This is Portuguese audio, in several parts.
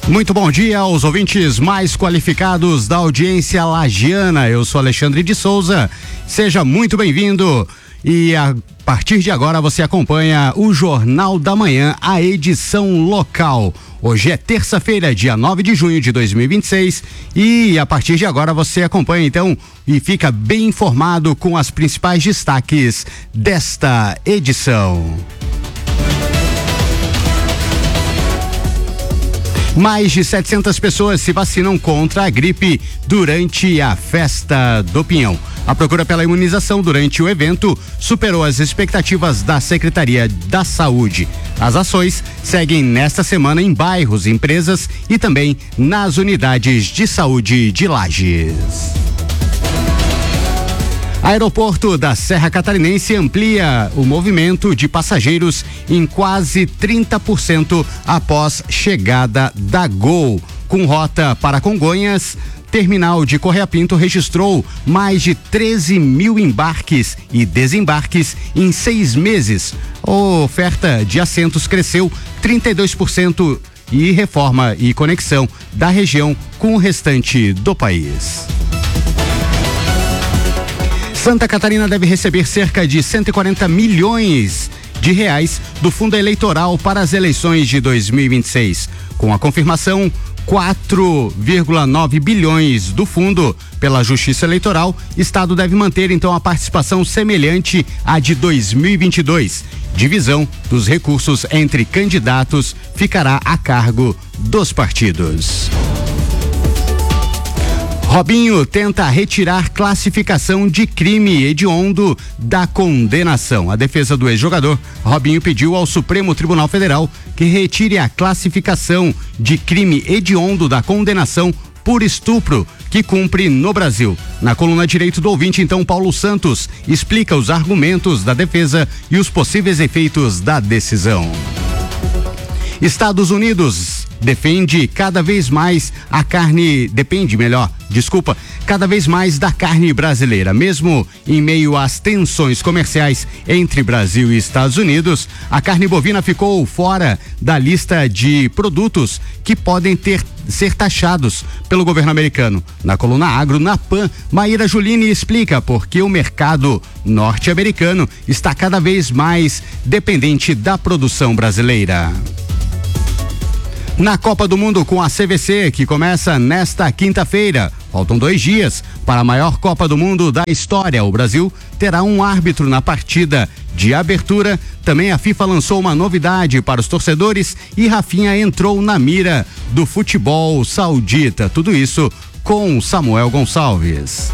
Muito bom dia aos ouvintes mais qualificados da audiência lagiana. Eu sou Alexandre de Souza. Seja muito bem-vindo e a partir de agora você acompanha o Jornal da Manhã, a edição local. Hoje é terça-feira, dia 9 de junho de 2026 e a partir de agora você acompanha então e fica bem informado com as principais destaques desta edição. Mais de 700 pessoas se vacinam contra a gripe durante a Festa do Pinhão. A procura pela imunização durante o evento superou as expectativas da Secretaria da Saúde. As ações seguem nesta semana em bairros, empresas e também nas unidades de saúde de Lages. Aeroporto da Serra Catarinense amplia o movimento de passageiros em quase 30% após chegada da Gol. Com rota para Congonhas, terminal de Correia Pinto registrou mais de 13 mil embarques e desembarques em 6 meses. A oferta de assentos cresceu 32% e reforma e conexão da região com o restante do país. Santa Catarina deve receber cerca de 140 milhões de reais do fundo eleitoral para as eleições de 2026. Com a confirmação, 4,9 bilhões do fundo pela Justiça Eleitoral, Estado deve manter então a participação semelhante à de 2022. Divisão dos recursos entre candidatos ficará a cargo dos partidos. Robinho tenta retirar classificação de crime hediondo da condenação. A defesa do ex-jogador Robinho pediu ao Supremo Tribunal Federal que retire a classificação de crime hediondo da condenação por estupro que cumpre no Brasil. Na coluna Direito do Ouvinte, então, Paulo Santos explica os argumentos da defesa e os possíveis efeitos da decisão. Estados Unidos depende cada vez mais da carne brasileira. Mesmo em meio às tensões comerciais entre Brasil e Estados Unidos, a carne bovina ficou fora da lista de produtos que podem ser taxados pelo governo americano. Na coluna Agro, na PAN, Maíra Julini explica por que o mercado norte-americano está cada vez mais dependente da produção brasileira. Na Copa do Mundo com a CVC, que começa nesta quinta-feira. Faltam 2 dias para a maior Copa do Mundo da história. O Brasil terá um árbitro na partida de abertura. Também a FIFA lançou uma novidade para os torcedores e Rafinha entrou na mira do futebol saudita. Tudo isso com Samuel Gonçalves.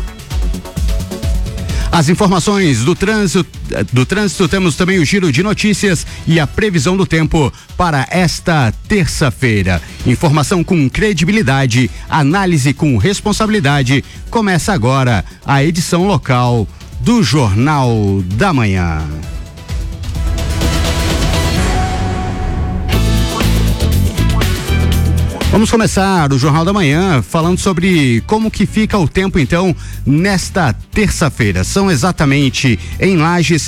As informações do trânsito, temos também o giro de notícias e a previsão do tempo para esta terça-feira. Informação com credibilidade, análise com responsabilidade. Começa agora a edição local do Jornal da Manhã. Vamos começar o Jornal da Manhã falando sobre como que fica o tempo então nesta terça-feira. São exatamente em Lages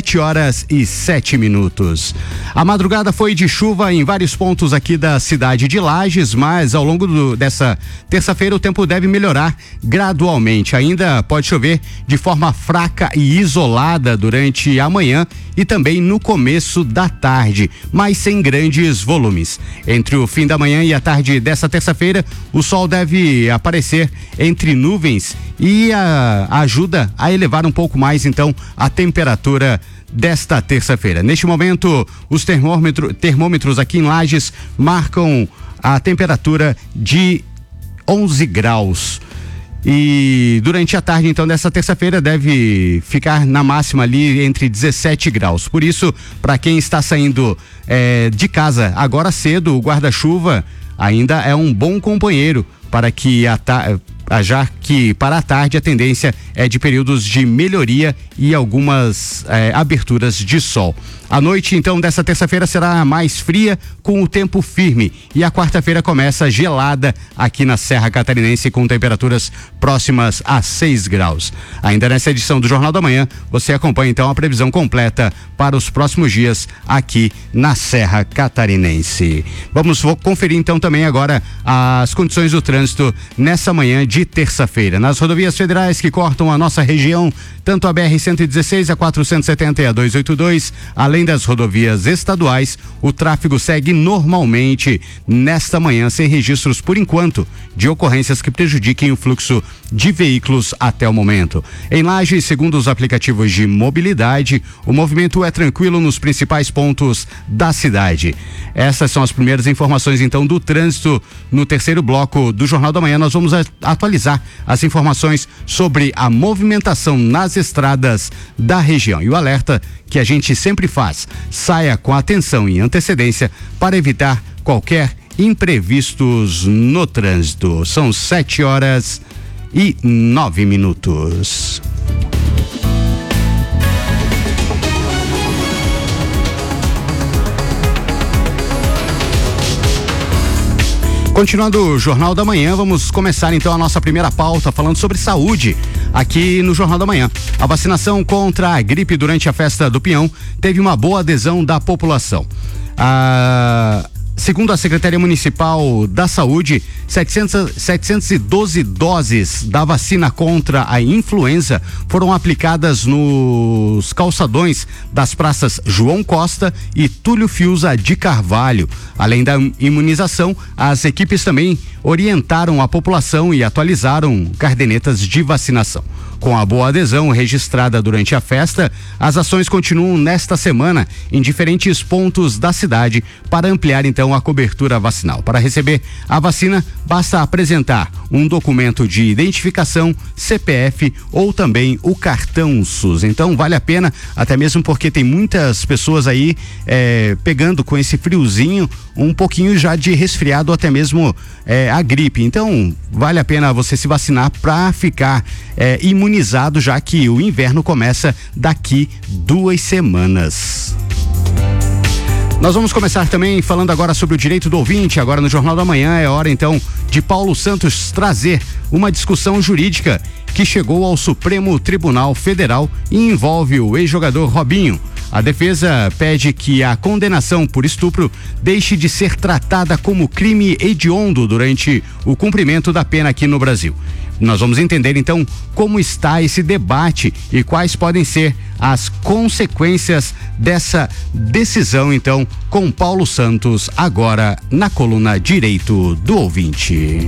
7h07. A madrugada foi de chuva em vários pontos aqui da cidade de Lages, mas ao longo dessa terça-feira o tempo deve melhorar gradualmente. Ainda pode chover de forma fraca e isolada durante a manhã e também no começo da tarde, mas sem grandes volumes. Entre o fim da manhã e a tarde dessa terça-feira, o sol deve aparecer entre nuvens e ajuda a elevar um pouco mais então a temperatura desta terça-feira. Neste momento, os termômetros aqui em Lages marcam a temperatura de 11 graus. E durante a tarde, então, dessa terça-feira deve ficar na máxima ali entre 17 graus. Por isso, para quem está saindo de casa agora cedo, o guarda-chuva ainda é um bom companheiro para que já que para a tarde a tendência é de períodos de melhoria e algumas aberturas de sol. A noite, então, dessa terça-feira será mais fria, com o tempo firme, e a quarta-feira começa gelada aqui na Serra Catarinense, com temperaturas próximas a 6 graus. Ainda nessa edição do Jornal da Manhã, você acompanha então a previsão completa para os próximos dias aqui na Serra Catarinense. Vou conferir então também agora as condições do trânsito nessa manhã de terça-feira. Nas rodovias federais que cortam a nossa região, tanto a BR-116, a 470 e a 282, além das rodovias estaduais, o tráfego segue normalmente nesta manhã, sem registros por enquanto de ocorrências que prejudiquem o fluxo de veículos até o momento. Em Lages, segundo os aplicativos de mobilidade, o movimento é tranquilo nos principais pontos da cidade. Essas são as primeiras informações então do trânsito. No terceiro bloco do Jornal da Manhã, nós vamos atualizar as informações sobre a movimentação nas estradas da região. E o alerta que a gente sempre faz: saia com atenção e antecedência para evitar qualquer imprevistos no trânsito. São 7h09. Continuando o Jornal da Manhã, vamos começar então a nossa primeira pauta falando sobre saúde aqui no Jornal da Manhã. A vacinação contra a gripe durante a festa do Peão teve uma boa adesão da população. Segundo a Secretaria Municipal da Saúde, 712 doses da vacina contra a influenza foram aplicadas nos calçadões das praças João Costa e Túlio Fiuza de Carvalho. Além da imunização, as equipes também orientaram a população e atualizaram cadernetas de vacinação. Com a boa adesão registrada durante a festa, as ações continuam nesta semana em diferentes pontos da cidade para ampliar então a cobertura vacinal. Para receber a vacina, basta apresentar um documento de identificação, CPF ou também o cartão SUS. Então vale a pena, até mesmo porque tem muitas pessoas aí pegando com esse friozinho um pouquinho já de resfriado, até mesmo a gripe. Então vale a pena você se vacinar para ficar imunizado, já que o inverno começa daqui 2 semanas. Nós vamos começar também falando agora sobre o direito do ouvinte. Agora no Jornal da Manhã é hora então de Paulo Santos trazer uma discussão jurídica que chegou ao Supremo Tribunal Federal e envolve o ex-jogador Robinho. A defesa pede que a condenação por estupro deixe de ser tratada como crime hediondo durante o cumprimento da pena aqui no Brasil. Nós vamos entender então como está esse debate e quais podem ser as consequências dessa decisão, então, com Paulo Santos, agora na coluna Direito do Ouvinte.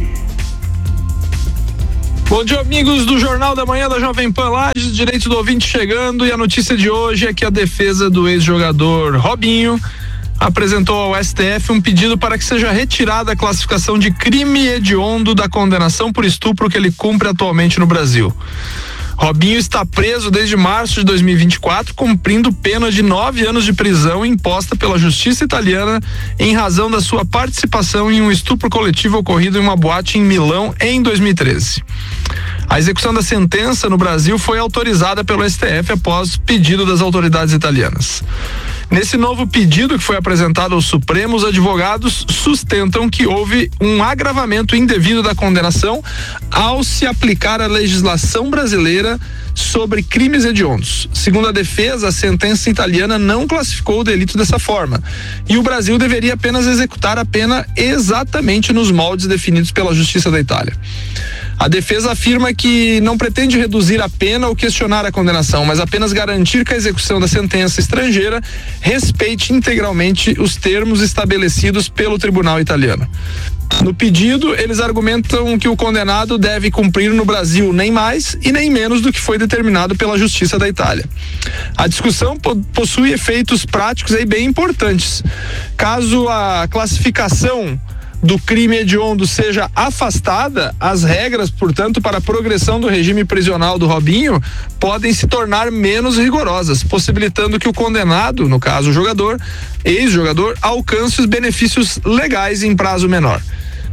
Bom dia, amigos do Jornal da Manhã da Jovem Pan Lages, Direito do Ouvinte chegando, e a notícia de hoje é que a defesa do ex-jogador Robinho apresentou ao STF um pedido para que seja retirada a classificação de crime hediondo da condenação por estupro que ele cumpre atualmente no Brasil. Robinho está preso desde março de 2024, cumprindo pena de 9 anos de prisão imposta pela justiça italiana em razão da sua participação em um estupro coletivo ocorrido em uma boate em Milão em 2013. A execução da sentença no Brasil foi autorizada pelo STF após pedido das autoridades italianas. Nesse novo pedido que foi apresentado ao Supremo, os advogados sustentam que houve um agravamento indevido da condenação ao se aplicar a legislação brasileira sobre crimes hediondos. Segundo a defesa, a sentença italiana não classificou o delito dessa forma e o Brasil deveria apenas executar a pena exatamente nos moldes definidos pela Justiça da Itália. A defesa afirma que não pretende reduzir a pena ou questionar a condenação, mas apenas garantir que a execução da sentença estrangeira respeite integralmente os termos estabelecidos pelo tribunal italiano. No pedido, eles argumentam que o condenado deve cumprir no Brasil nem mais e nem menos do que foi determinado pela Justiça da Itália. A discussão possui efeitos práticos aí bem importantes. Caso a classificação do crime hediondo seja afastada, as regras, portanto, para a progressão do regime prisional do Robinho podem se tornar menos rigorosas, possibilitando que o condenado, no caso o jogador, ex-jogador, alcance os benefícios legais em prazo menor.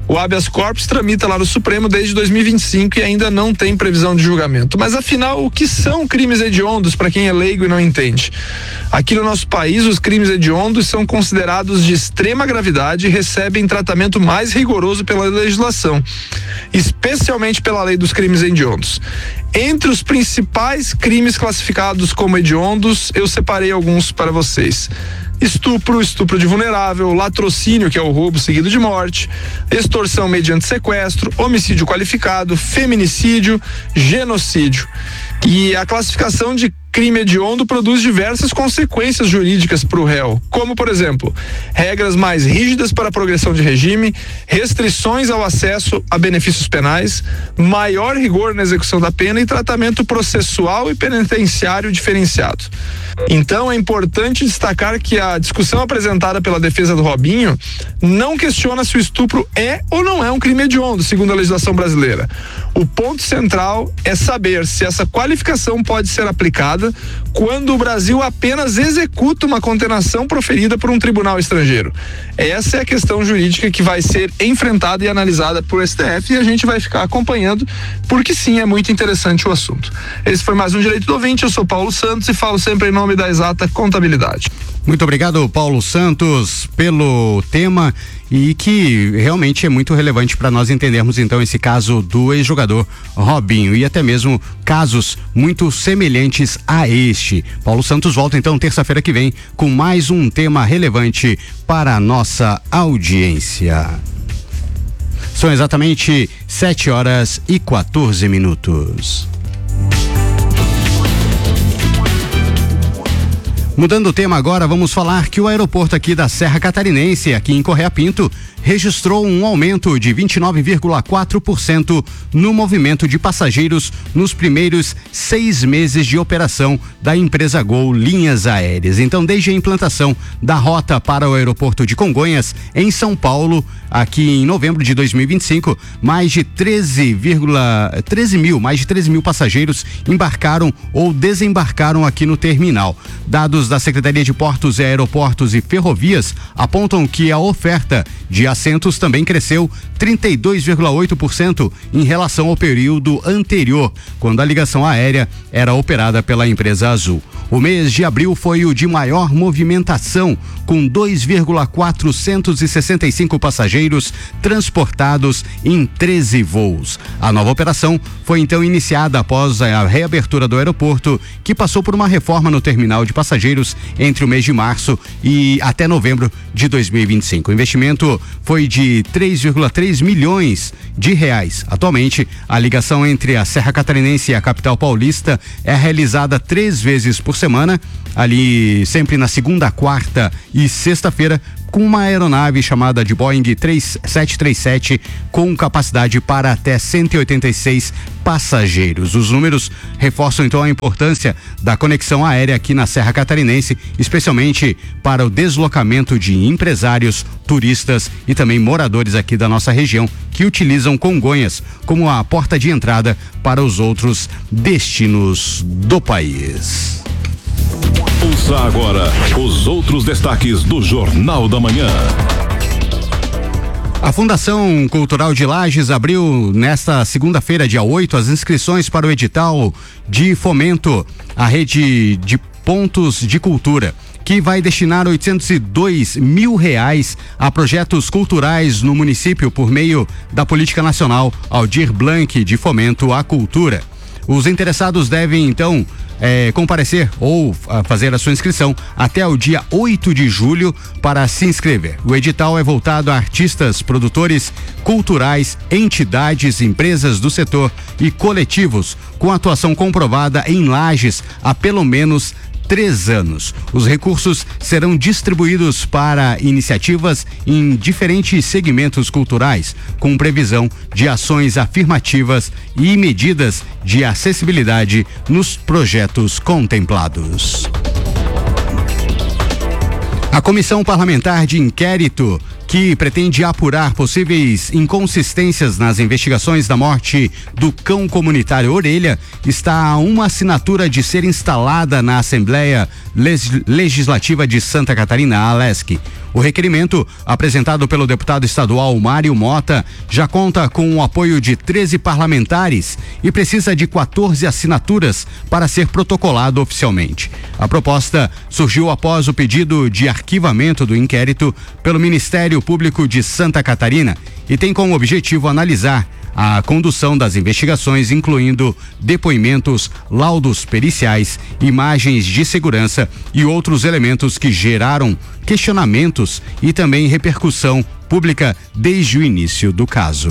O habeas corpus tramita lá no Supremo desde 2025 e ainda não tem previsão de julgamento. Mas afinal, o que são crimes hediondos para quem é leigo e não entende? Aqui no nosso país, os crimes hediondos são considerados de extrema gravidade e recebem tratamento mais rigoroso pela legislação, especialmente pela lei dos crimes hediondos. Entre os principais crimes classificados como hediondos, eu separei alguns para vocês. Estupro de vulnerável, latrocínio, que é o roubo seguido de morte, extorsão mediante sequestro, homicídio qualificado, feminicídio, genocídio. E a classificação de crime hediondo produz diversas consequências jurídicas para o réu, como, por exemplo, regras mais rígidas para a progressão de regime, restrições ao acesso a benefícios penais, maior rigor na execução da pena e tratamento processual e penitenciário diferenciado. Então é importante destacar que a discussão apresentada pela defesa do Robinho não questiona se o estupro é ou não é um crime hediondo, segundo a legislação brasileira. O ponto central é saber se essa qualificação pode ser aplicada quando o Brasil apenas executa uma condenação proferida por um tribunal estrangeiro. Essa é a questão jurídica que vai ser enfrentada e analisada por STF e a gente vai ficar acompanhando, porque sim, é muito interessante o assunto. Esse foi mais um Direito do Ouvinte, eu sou Paulo Santos e falo sempre em nome da Exata Contabilidade. Muito obrigado, Paulo Santos, pelo tema e que realmente é muito relevante para nós entendermos então esse caso do ex-jogador Robinho e até mesmo casos muito semelhantes a este. Paulo Santos volta então terça-feira que vem com mais um tema relevante para a nossa audiência. São exatamente 7h14. Mudando o tema agora, vamos falar que o aeroporto aqui da Serra Catarinense, aqui em Correia Pinto, registrou um aumento de 29,4% no movimento de passageiros nos primeiros 6 meses de operação da empresa Gol Linhas Aéreas. Então, desde a implantação da rota para o aeroporto de Congonhas, em São Paulo, aqui em novembro de 2025, mais de 13 mil passageiros embarcaram ou desembarcaram aqui no terminal. Dados da Secretaria de Portos e Aeroportos e Ferrovias apontam que a oferta de assentos também cresceu 32,8% em relação ao período anterior, quando a ligação aérea era operada pela empresa Azul. O mês de abril foi o de maior movimentação, com 2,465 passageiros transportados em 13 voos. A nova operação foi então iniciada após a reabertura do aeroporto, que passou por uma reforma no terminal de passageiros entre o mês de março e até novembro de 2025. O investimento foi de 3,3 milhões de reais. Atualmente, a ligação entre a Serra Catarinense e a capital paulista é realizada 3 vezes por semana, ali sempre na segunda, quarta e sexta-feira, com uma aeronave chamada de Boeing 737 com capacidade para até 186 passageiros. Os números reforçam então a importância da conexão aérea aqui na Serra Catarinense, especialmente para o deslocamento de empresários, turistas e também moradores aqui da nossa região que utilizam Congonhas como a porta de entrada para os outros destinos do país. Ouça agora os outros destaques do Jornal da Manhã. A Fundação Cultural de Lages abriu nesta segunda-feira, dia 8, as inscrições para o edital de fomento à rede de pontos de cultura, que vai destinar 802 mil reais a projetos culturais no município por meio da Política Nacional Aldir Blanc de Fomento à Cultura. Os interessados devem, então, comparecer ou fazer a sua inscrição até o dia 8 de julho para se inscrever. O edital é voltado a artistas, produtores culturais, entidades, empresas do setor e coletivos com atuação comprovada em Lages há pelo menos 3 anos. Os recursos serão distribuídos para iniciativas em diferentes segmentos culturais, com previsão de ações afirmativas e medidas de acessibilidade nos projetos contemplados. A Comissão Parlamentar de Inquérito, que pretende apurar possíveis inconsistências nas investigações da morte do cão comunitário Orelha, está a uma assinatura de ser instalada na Assembleia Legislativa de Santa Catarina, a ALESC. O requerimento, apresentado pelo deputado estadual Mário Mota, já conta com o apoio de 13 parlamentares e precisa de 14 assinaturas para ser protocolado oficialmente. A proposta surgiu após o pedido de arquivamento do inquérito pelo Ministério Público de Santa Catarina e tem como objetivo analisar a condução das investigações, incluindo depoimentos, laudos periciais, imagens de segurança e outros elementos que geraram questionamentos e também repercussão pública desde o início do caso.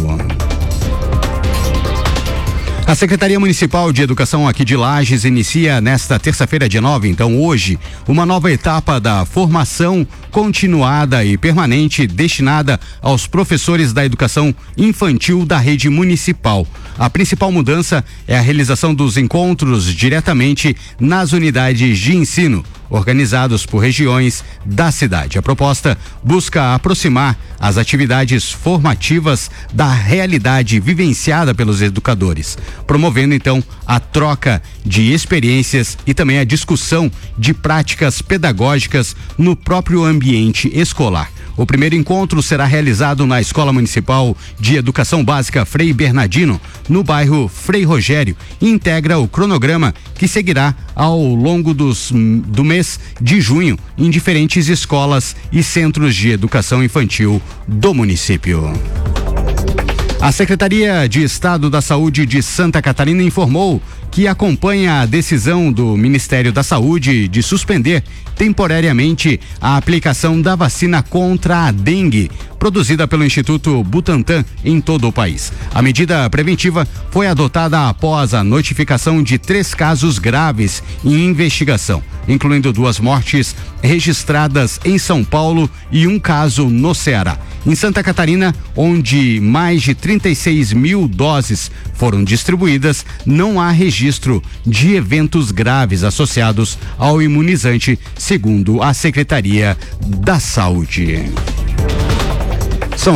A Secretaria Municipal de Educação aqui de Lages inicia nesta terça-feira, dia 9, então hoje, uma nova etapa da formação continuada e permanente destinada aos professores da educação infantil da rede municipal. A principal mudança é a realização dos encontros diretamente nas unidades de ensino, organizados por regiões da cidade. A proposta busca aproximar as atividades formativas da realidade vivenciada pelos educadores, promovendo então a troca de experiências e também a discussão de práticas pedagógicas no próprio ambiente escolar. O primeiro encontro será realizado na Escola Municipal de Educação Básica Frei Bernardino, no bairro Frei Rogério, e integra o cronograma que seguirá ao longo do mês de junho em diferentes escolas e centros de educação infantil do município. A Secretaria de Estado da Saúde de Santa Catarina informou que acompanha a decisão do Ministério da Saúde de suspender temporariamente a aplicação da vacina contra a dengue, produzida pelo Instituto Butantan em todo o país. A medida preventiva foi adotada após a notificação de 3 casos graves em investigação, incluindo 2 mortes registradas em São Paulo e 1 caso no Ceará. Em Santa Catarina, onde mais de 36 mil doses foram distribuídas, não há registro de eventos graves associados ao imunizante, segundo a Secretaria da Saúde. São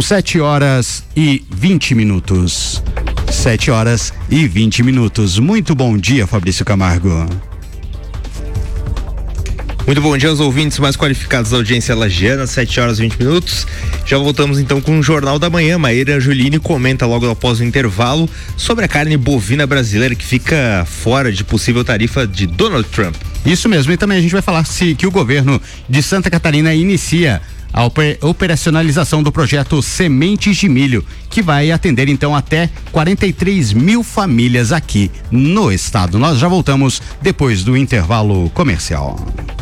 7h20. 7h20. Muito bom dia, Fabrício Camargo. Muito bom dia aos ouvintes mais qualificados da audiência lagiana, 7h20. Já voltamos então com o Jornal da Manhã. Maíra Angiolini comenta logo após o intervalo sobre a carne bovina brasileira que fica fora de possível tarifa de Donald Trump. Isso mesmo, e também a gente vai falar que o governo de Santa Catarina inicia a operacionalização do projeto Sementes de Milho, que vai atender então até 43 mil famílias aqui no estado. Nós já voltamos depois do intervalo comercial.